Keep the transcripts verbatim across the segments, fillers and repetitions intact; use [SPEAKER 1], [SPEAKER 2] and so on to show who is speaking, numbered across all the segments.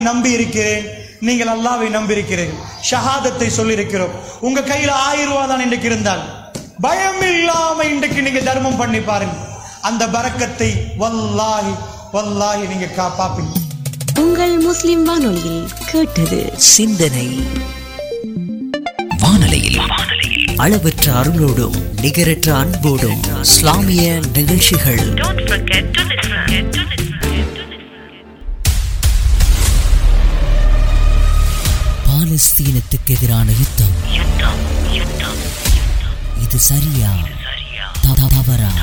[SPEAKER 1] நம்பி இருக்கிறேன், நீங்கள் அல்லாஹ்வை நம்பி இருக்கிறீர்கள், ஷஹாதத்தை சொல்லி இருக்கிறோம். உங்க கையில ஆயிரம் ரூபாய் தான் இன்றைக்கு இருந்தால் பயம் இல்லாம இன்றைக்கு நீங்க தர்மம் பண்ணி பாருங்க, அந்த பரக்கத்தை வல்லாஹி வல்லாஹி நீங்க காப்பாப்பீங்க.
[SPEAKER 2] உங்கள் முஸ்லிம் வானொலியில் கேட்டது
[SPEAKER 3] சிந்தனை வானொலியில் அளவற்ற அருளோடும் நிகரற்ற அன்போடும் இஸ்லாமிய நிகழ்ச்சிகள். பாலஸ்தீனத்துக்கு எதிரான யுத்தம், இது சரியா தவறா?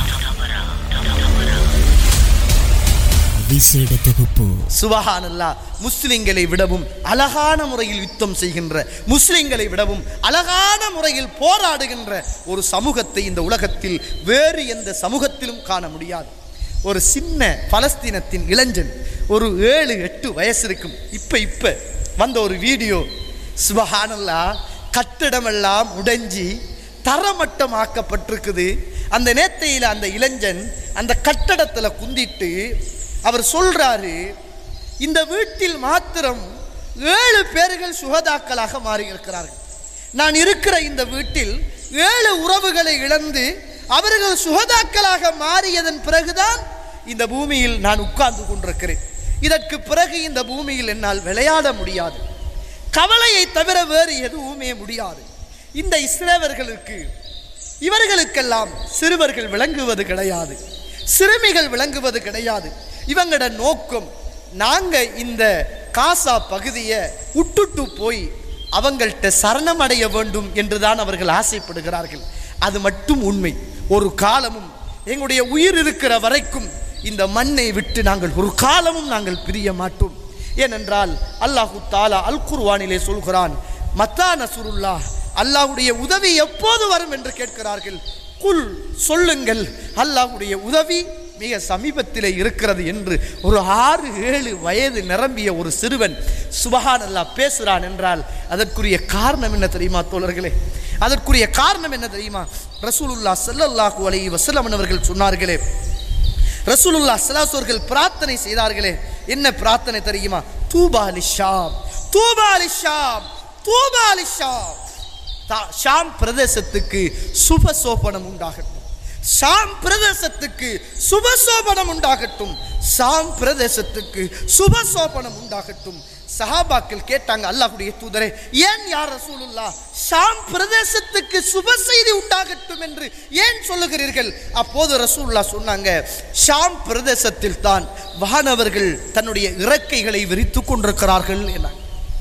[SPEAKER 3] விசேட தொகுப்பு.
[SPEAKER 4] சுபஹானல்லாஹ். முஸ்லிம்களை விடவும் அழகான முறையில் யுத்தம் செய்கின்ற, முஸ்லிம்களை விடவும் அழகான முறையில் போராடுகின்ற ஒரு சமூகத்தை இந்த உலகத்தில் வேறு எந்த சமூகத்திலும் காண முடியாது. ஒரு சின்ன பலஸ்தீனத்தின் இளைஞன், ஒரு ஏழு எட்டு வயசு இருக்கும், இப்ப இப்ப வந்த ஒரு வீடியோ. சுபஹானல்லாஹ். கட்டிடமெல்லாம் உடைஞ்சி தரமட்டமாக்கப்பட்டிருக்குது. அந்த நேத்தையில் அந்த இளைஞன் அந்த கட்டடத்தில் குந்திட்டு அவர் சொல்றாரு, இந்த வீட்டில் மாத்திரம் ஏழு பேர்கள் சுகதாக்களாக மாறி இருக்கிறார்கள். நான் இருக்கிற இந்த வீட்டில் ஏழு உறவுகளை இழந்து அவர்கள் சுகதாக்களாக மாறியதன் பிறகுதான் இந்த பூமியில் நான் உட்கார்ந்து கொண்டிருக்கிறேன். இதற்கு பிறகு இந்த பூமியில் என்னால் விளையாட முடியாது. கவலையை தவிர வேறு எதுவுமே முடியாது. இந்த இஸ்ரேலர்களுக்கு இவர்களுக்கெல்லாம் சிறுவர்கள் விளங்குவது கிடையாது, சிறுமிகள் விளங்குவது கிடையாது. இவங்களோட நோக்கம், நாங்க இந்த காசா பகுதியை விட்டுட்டு போய் அவங்கள்ட்ட சரணமடைய வேண்டும் என்றுதான் அவர்கள் ஆசைப்படுகிறார்கள். அது மட்டும் உண்மை. ஒரு காலமும் எங்களுடைய உயிர் இருக்கிற வரைக்கும் இந்த மண்ணை விட்டு நாங்கள் ஒரு காலமும் நாங்கள் பிரிய மாட்டோம். ஏனென்றால் அல்லாஹு தாலா அல் குர்ஆனிலே சொல்கிறான், மத்தா நஸ்ருல்லாஹ், அல்லாஹ்வுடைய உதவி எப்போது வரும் என்று கேட்கிறார்கள். குல், சொல்லுங்கள், அல்லாஹ்வுடைய உதவி மிக சமீபத்திலே இருக்கிறது என்று ஒரு ஆறு ஏழு வயது நிரம்பிய ஒரு சிறுவன் சுபஹானல்லாஹ் பேசுகிறான் என்றால் அதற்குரிய காரணம் என்ன தெரியுமா தோழர்களே? அதற்குரிய காரணம் என்ன தெரியுமா? ரசூலுல்லாஹ் ஸல்லல்லாஹு அலைஹி வஸல்லம் அவர்கள் சொன்னார்களே, ரசூலுல்லாஹ் ஸல்லல்லாஹு அவர்கள் பிரார்த்தனை செய்தார்களே, என்ன பிரார்த்தனை தெரியுமா? தூபா லிஷாம், தூபா லிஷாம், தூபா லிஷாம். ஷாம் பிரதேசத்துக்கு சுபசோபனம் உண்டாகட்டும், ஷாம் பிரதேசத்துக்கு சுபசோபனம் உண்டாகட்டும், ஷாம் பிரதேசத்துக்கு சுபசோபனம் உண்டாகட்டும். சஹாபாக்கள் கேட்டாங்க, அல்லாஹ்வுடைய தூதரே, ஏன் யா ரசூலுல்லாஹ் ஷாம் பிரதேசத்துக்கு சுப செய்தி உண்டாகட்டும் என்று ஏன் சொல்லுகிறீர்கள்? அப்போது ரசூலுல்லாஹ் சொன்னாங்க, ஷாம் பிரதேசத்தில் தான் வானவர்கள் தன்னுடைய இறக்கைகளை விரித்து கொண்டிருக்கிறார்கள் என.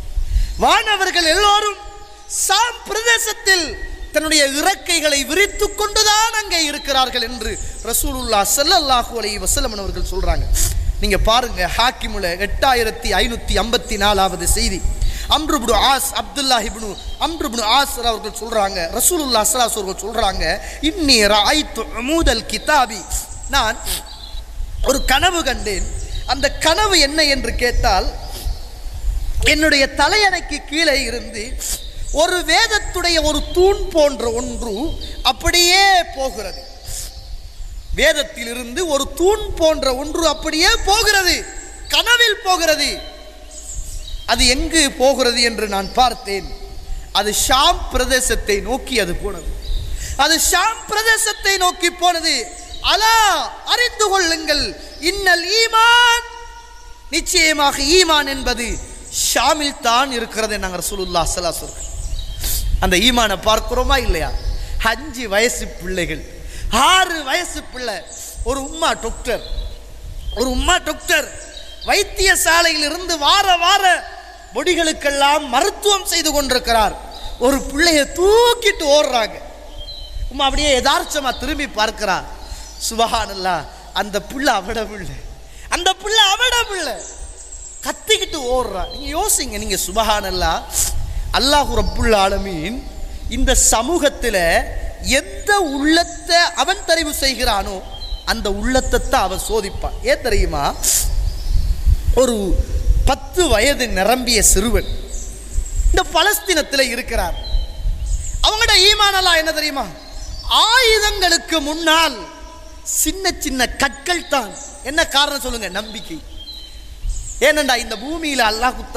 [SPEAKER 4] வானவர்கள் எல்லோரும் ஷாம் பிரதேசத்தில் தன்னுடைய இறக்கைகளை விரித்து கொண்டுதான் அங்கே இருக்கிறார்கள் என்று ரசூலுல்லாஹ் ஸல்லல்லாஹு அலைஹி வஸல்லம் அவர்கள் சொல்றாங்க. நீங்க பாருங்க, ஹாக்கிமுல எட்டாயிரத்தி ஐநூத்தி ஐம்பத்தி நாலாவது செய்தி. அம்ரு இப்னு ஆஸ், அப்துல்லாஹ் இப்னு அம்ரு இப்னு ஆஸ் அவர்கள் சொல்றாங்க, ரசூலுல்லாஹ் ஸல்லல்லாஹு அலைஹி வஸல்லம் சொல்றாங்க, இன்னி ரஅய்து உமூதல் கிதாபி, நான் ஒரு கனவு கண்டேன். அந்த கனவு என்ன என்று கேட்டால், என்னுடைய தலையணைக்கு கீழே இருந்து ஒரு வேதத்துடைய ஒரு தூண் போன்ற ஒன்று அப்படியே போகிறது. வேதத்தில் இருந்து ஒரு தூண் போன்ற ஒன்று அப்படியே போகிறது, கனவில் போகிறது. அது எங்கு போகிறது என்று நான் பார்த்தேன். அது ஷாம் பிரதேசத்தை நோக்கி அது போனது. அது ஷாம் பிரதேசத்தை நோக்கி போனது. அலா, அறிந்து கொள்ளுங்கள், இன்னல் ஈமான், நிச்சயமாக ஈமான் என்பது ஷாமில் தான் இருக்கிறது நாங்கள் ரசூலுல்லாஹ் ஸல்லல்லாஹு அலைஹி வஸல்லம். அந்த ஈமானை பார்க்கிறோமா இல்லையா? அஞ்சு வயசு பிள்ளைகள், ஆறு வயசு பிள்ளை, ஒரு உம்மா டாக்டர், ஒரு உம்மா டாக்டர் வைத்தியசாலையில் இருந்து வார வார பொடிகளுக்கெல்லாம் மருத்துவம் செய்து கொண்டிருக்கிறார். ஒரு பிள்ளையை தூக்கிட்டு ஓடுறாங்க. உம்மா அப்படியே யதார்த்தமா திரும்பி பார்க்கிறார். சுபஹானல்லாஹ், அந்த பிள்ளை அவட பிள்ளை, அந்த பிள்ளை அவட பிள்ளை கத்திக்கிட்டு ஓடுறா. நீங்க யோசிங்க, நீங்க சுபஹானல்லாஹ், அல்லாஹு ரப்புல் ஆலமீன் இந்த சமூகத்தில் எந்த உள்ளத்தை அவன் தெரிவு செய்கிறானோ அந்த உள்ளத்தை தான் அவன் சோதிப்பான். ஏன் தெரியுமா? ஒரு பத்து வயது நிரம்பிய சிறுவன் இந்த பலஸ்தீனத்தில் இருக்கிறார். அவங்களோட ஈமானெல்லாம் என்ன தெரியுமா? ஆயுதங்களுக்கு முன்னால் சின்ன சின்ன கற்கள் தான். என்ன காரணம் சொல்லுங்க? நம்பிக்கை. ஏனண்டா இந்த பூமியில அல்லாஹ்